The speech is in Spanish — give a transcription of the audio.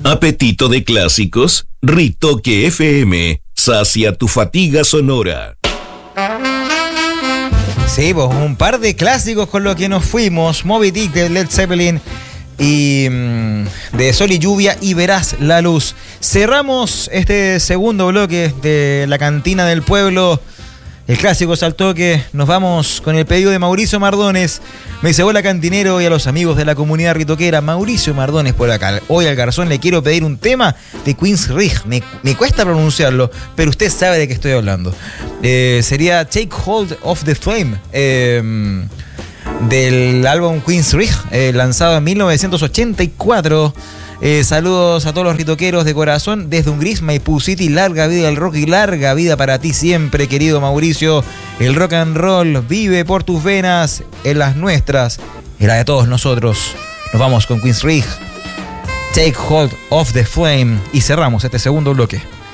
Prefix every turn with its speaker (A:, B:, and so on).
A: Apetito de clásicos, Ritoque FM, sacia tu fatiga sonora.
B: Sí, pues un par de clásicos con los que nos fuimos. Moby Dick de Led Zeppelin y de Sol y Lluvia y Verás la Luz. Cerramos este segundo bloque de la Cantina del Pueblo. El clásico saltó que nos vamos con el pedido de Mauricio Mardones. Me dice: hola cantinero y a los amigos de la comunidad ritoquera. Mauricio Mardones por acá. Hoy al garzón le quiero pedir un tema de Queensryche. Me cuesta pronunciarlo, pero usted sabe de qué estoy hablando. Sería Take Hold of the Flame, del álbum Queensryche, lanzado en 1984. Saludos a todos los ritoqueros de corazón desde un gris Maipú City. Larga vida al rock y larga vida para ti siempre, querido Mauricio. El rock and roll vive por tus venas, en las nuestras, en la de todos nosotros. Nos vamos con Queensryche, Take Hold of the Flame, y cerramos este segundo bloque